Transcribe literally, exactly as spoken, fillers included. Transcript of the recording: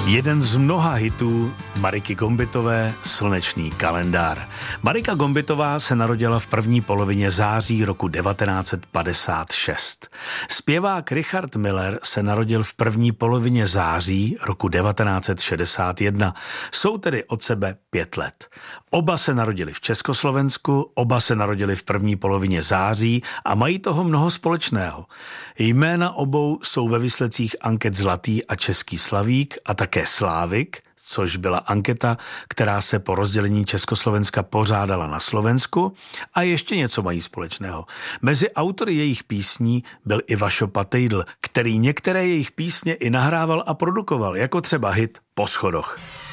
Jeden z mnoha hitů Mariky Gombitové, Slunečný kalendár. Marika Gombitová se narodila v první polovině září roku devatenáct set padesát šest. Zpěvák Richard Miller se narodil v první polovině září roku devatenáct set šedesát jedna. Jsou tedy od sebe pět let. Oba se narodili v Československu, oba se narodili v první polovině září a mají toho mnoho společného. Jména obou jsou ve výsledcích anket Zlatý a Český Slavík a také Slávik, což byla anketa, která se po rozdělení Československa pořádala na Slovensku, a ještě něco mají společného. Mezi autory jejich písní byl i Vašo Patejdl, který některé jejich písně i nahrával a produkoval, jako třeba hit Po schodoch.